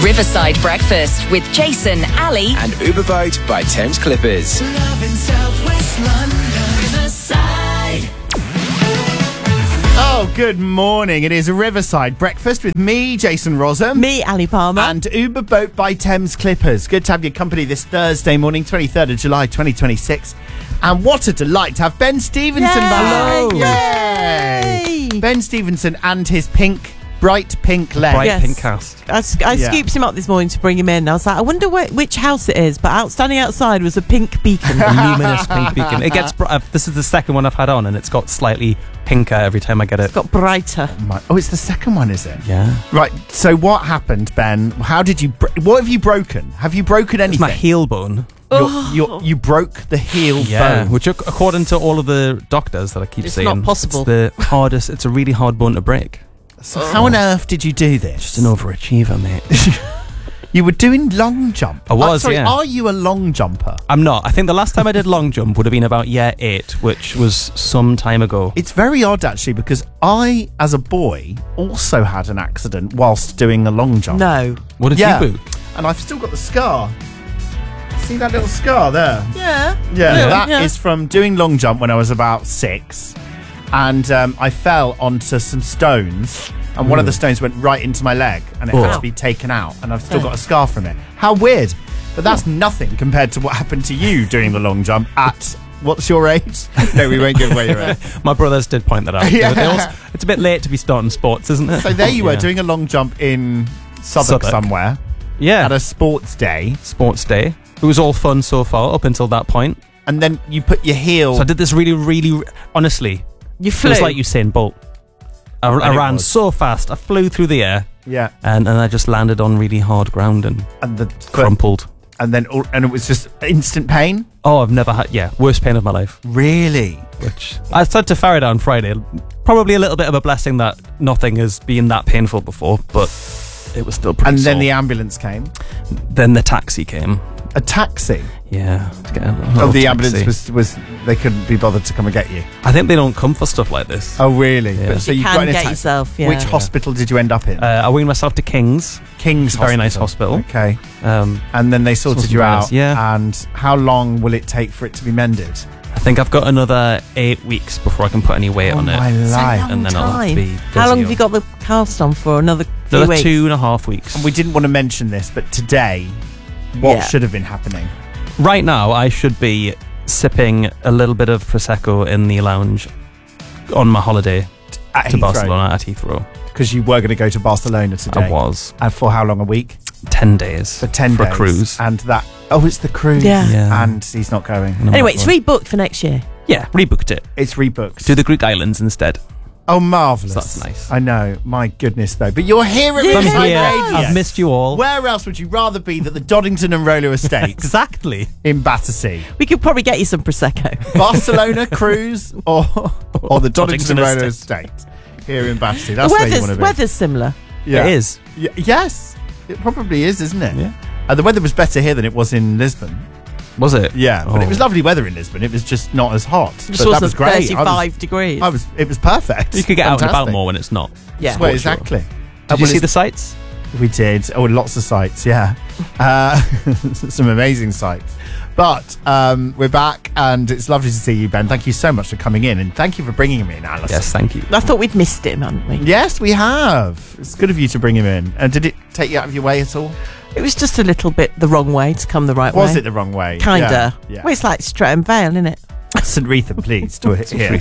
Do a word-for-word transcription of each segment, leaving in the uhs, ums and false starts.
Riverside Breakfast with Jason, Ali and Uber Boat by Thames Clippers. Love in South West London, Riverside. Oh, good morning. It is a Riverside Breakfast with me, Jason Rossum. Me, Ali Palmer. And Uber Boat by Thames Clippers. Good to have your company this Thursday morning, twenty-third of July, twenty twenty-six. And what a delight to have Ben Stevenson Yay! back. Yay! Yay! Ben Stevenson and his pink, bright pink leg. Bright Yes. pink cast. I, sc- I Yeah. scooped him up this morning to bring him in. I was like, I wonder where, which house it is. But out, standing outside was a pink beacon. A luminous pink beacon. It gets. Br- uh, this is the second one I've had on, and it's got slightly pinker every time I get it. Got brighter. My- Oh, it's the second one, is it? Yeah. Right. So what happened, Ben? How did you... Br- what have you broken? Have you broken anything? It's my heel bone. You're, you're, you broke the heel Yeah. bone. Which, ac- according to all of the doctors that I keep It's saying, not possible. It's the hardest. It's a really hard bone to break. So how on earth did you do this? Just an overachiever, mate. You were doing long jump. I was, Uh, sorry, yeah. Are you a long jumper? I'm not. I think the last time I did long jump would have been about year eight, which was some time ago. It's very odd, actually, because I, as a boy, also had an accident whilst doing a long jump. No. What did Yeah. you book? And I've still got the scar. See that little scar there? Yeah. Yeah, that is yeah. from doing long jump when I was about six. And um, I fell onto some stones, and one of the stones went right into my leg, and it had Oh. to be taken out, and I've still got a scar from it. How weird. But that's nothing compared to what happened to you doing the long jump at... What's your age? No, we won't give away your age. My brothers did point that out. Yeah. They also- it's a bit late to be starting sports, isn't it? So there you were, Yeah. doing a long jump in Southwark, Southwark. somewhere Yeah. at a sports day, sports day. It was all fun so far up until that point. and then you put your heel... So I did this really, really, honestly, You it flew. was like Usain Bolt. I, I And it ran was. so fast. I flew through the air, yeah, and, and I just landed on really hard ground and and the foot, crumpled. and then all- and it was just instant pain. Oh, I've never had, yeah, worst pain of my life. Really? Which I said to Farida on Friday, probably a little bit of a blessing that nothing has been that painful before, but it was still pretty And then sore. the ambulance came. Then the taxi came. A taxi. Yeah. To get a Oh, little the taxi. ambulance was was they couldn't be bothered to come and get you. I think they don't come for stuff like this. Oh, really? Yeah. But, so You you can got in a get taxi. yourself, yeah. Which hospital did you end up in? Uh, I weaned myself to King's. King's very nice Hospital. hospital. Okay. Um, And then they sorted Sorted you me out. out, yeah. And how long will it take for it to be mended? I think I've got another eight weeks before I can put any weight Oh on my it. life. Long And then I'll have to time. be How long physio. have you got the cast on for? Another few Another weeks? two and a half weeks. And we didn't want to mention this, but today, what Yeah. should have been happening? Right now, I should be sipping a little bit of Prosecco in the lounge on my holiday At to Heathrow. Barcelona at Heathrow. Because you were going to go to Barcelona today. I was. And for how long? A week? ten days. For ten for days. a cruise. And that... Oh, it's the cruise. Yeah. Yeah. And he's not going. And I'm Anyway, not it's going. rebooked for next year. Yeah, rebooked it. It's rebooked. Do the Greek islands instead. Oh, marvellous. So that's nice. I know. My goodness, though. But you're here at Yeah, I'm Riverside here. Radio. I've missed you all. Where else would you rather be than the Doddington and Rollo Estates Exactly. in Battersea? We could probably get you some Prosecco. Barcelona cruise or or the Doddington Doddington and Rollo Estate. Estate here in Battersea? The That's where you want weather's, to be. weather's similar. Yeah. It is. Y- yes, it probably is, isn't it? Yeah. Uh, the weather was better here than it was in Lisbon. Was it? Yeah, but it Oh. was lovely weather in Lisbon. It was just not as hot. It but just that wasn't was great. thirty-five I was, degrees. I was. It was perfect. You could get out and about Fantastic. more when it's not. yeah. Well, for sure. exactly. Did Uh, you well, see the it's- sights? We did. Oh, lots of sights, yeah. Uh, some amazing sights. But um, we're back, and it's lovely to see you, Ben. Thank you so much for coming in, and thank you for bringing him in, Alison. Yes, thank you. I thought we'd missed him, hadn't we? Yes, we have. It's good of you to bring him in. And did it take you out of your way at all? It was just a little bit the wrong way to come the right way. Was it the wrong way? Kinda. Yeah. yeah. Well, it's like Streatham Vale, isn't it? St Wreatham, please, to hear.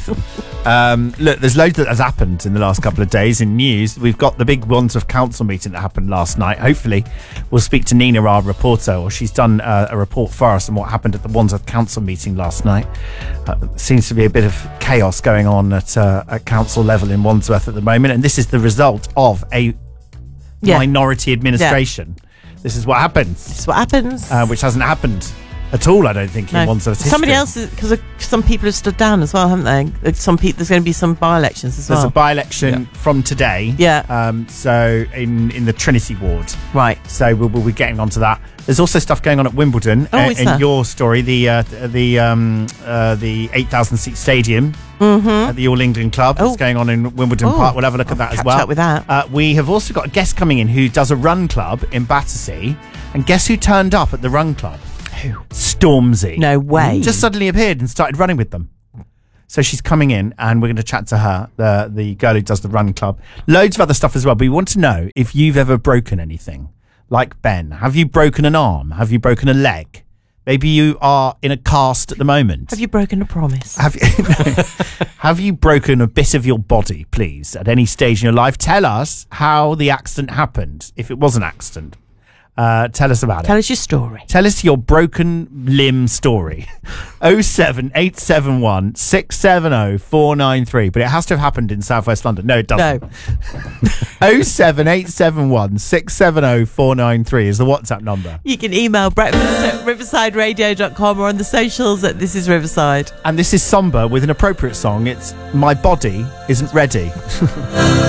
Um, look, there's loads that has happened in the last couple of days in news. We've got the big Wandsworth Council meeting that happened last night. Hopefully, we'll speak to Nina, our reporter, or she's done uh, a report for us on what happened at the Wandsworth Council meeting last night. Uh, seems to be a bit of chaos going on at, uh, at council level in Wandsworth at the moment, and this is the result of a Yeah. minority administration. This is what happens, This is what happens. uh, which hasn't happened at all. I don't think in No. Wandsworth's history. Somebody else, because some people have stood down as well, haven't they? There's Some people. There's going to be some by-elections as There's well. a by-election from today. Yeah. Um, so in in the Trinity ward. Right. So we'll, we'll be getting onto that. There's also stuff going on at Wimbledon. Oh, uh, is in there? your story, the uh, the um, uh, the eight thousand seat stadium at the All England Club Oh. that's going on in Wimbledon Oh, Park. We'll have a look I'll at that as catch well. up with that. Uh, we have also got a guest coming in who does a run club in Battersea, and guess who turned up at the run club? Who? Stormzy. No way. Just suddenly appeared and started running with them. So she's coming in, and we're going to chat to her, the the girl who does the run club. Loads of other stuff as well. But we want to know if you've ever broken anything, like Ben. Have you broken an arm? Have you broken a leg? Maybe you are in a cast at the moment. Have you broken a promise? Have you, have you broken a bit of your body, please, at any stage in your life? Tell us how the accident happened, if it was an accident. Uh, tell us about Tell it. us your story. Tell us your broken limb story. oh seven eight seven one six seven oh four nine three. But it has to have happened in southwest London. No, it doesn't. No. oh seven eight seven one six seven oh four nine three is the WhatsApp number. You can email breakfast at riverside radio dot com or on the socials at This Is Riverside. And this is Somber with an appropriate song. It's My Body Isn't Ready.